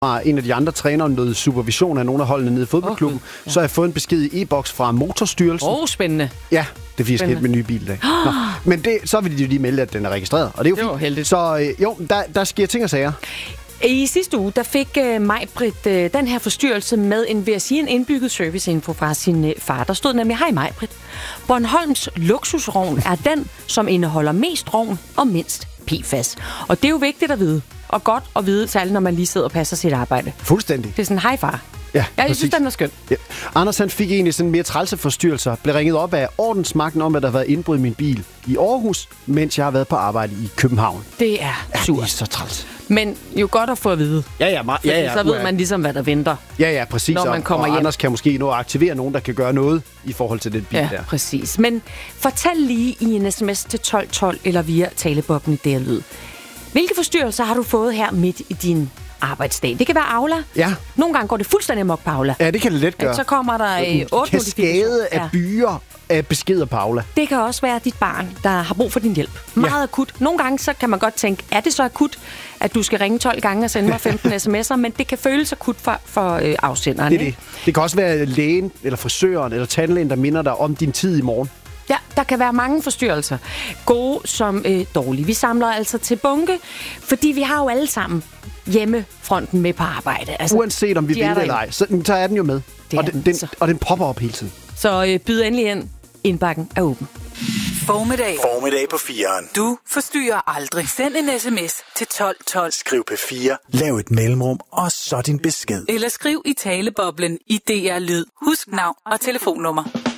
en af de andre trænere noget supervision af nogle af holdene nede i fodboldklubben, så har jeg fået en besked i e-boks fra Motorstyrelsen. Spændende. Ja, det er fordi, jeg skal hente med en ny bil i dag. Men så vil de jo lige melde, at den er registreret, og det er jo fint. Heldigt. Så der sker ting og sager. I sidste uge, der fik Maj-Brit den her forstyrrelse med en, vil jeg sige, en indbygget serviceinfo fra sin far. Der stod nemlig, hej Maj-Brit. Bornholms luksusrovn er den, som indeholder mest rovn og mindst PFAS. Og det er jo vigtigt at vide, og godt at vide, særligt når man lige sidder og passer sit arbejde. Fuldstændig. Det er sådan, hej far. Ja, jeg synes, den er skøn. Ja. Anders han fik egentlig sådan mere trælse forstyrrelser. Blev ringet op af ordensmagten om, at der har været indbrud i min bil i Aarhus, mens jeg har været på arbejde i København. Det er surt. Det er så træls. Men jo godt at få at vide. Ja, så ved man ligesom, hvad der venter. Ja, præcis. Når man kommer hjem. Anders kan måske nå at aktivere nogen, der kan gøre noget i forhold til den bil der. Ja, præcis. Men fortæl lige i en sms til 1212 eller via talebobben i DR-lyd. Hvilke forstyrrelser har du fået her midt i din arbejdsdag? Det kan være Aula. Ja. Nogle gange går det fuldstændig amok på Aula. Ja, det kan det let gøre. Så kommer der 8 kaskade af byer af beskeder på Aula. Det kan også være dit barn, der har brug for din hjælp. Meget akut. Nogle gange så kan man godt tænke, er det så akut, at du skal ringe 12 gange og sende mig 15 sms'er, men det kan føles akut for afsenderen. Det. Det kan også være lægen, eller frisøren, eller tandlægen, der minder dig om din tid i morgen. Ja, der kan være mange forstyrrelser. Gode som dårlige. Vi samler altså til bunke, fordi vi har jo alle sammen hjemmefronten med på arbejde. Altså, uanset om vi vil eller ej, så er den jo med. Og den popper op hele tiden. Så byd endelig ind. Indbakken er åben. Formiddag på 4'eren. Du forstyrrer aldrig. Send en sms til 1212. Skriv P4. Lav et mellemrum, og så din besked. Eller skriv i taleboblen i DR Lyd. Husk navn og telefonnummer.